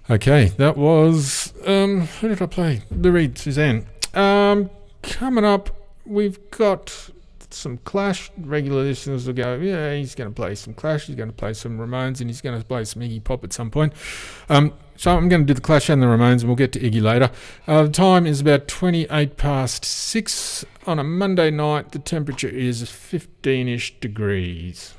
Okay, that was who did I play? The Reed Suzanne. Coming up, we've got some Clash. Regular listeners will go, yeah, he's going to play some Clash, he's going to play some Ramones, and he's going to play some Iggy Pop at some point. So I'm going to do the Clash and the Ramones, and we'll get to Iggy later. The time is about 6:28 on a Monday night. The temperature is 15-ish degrees.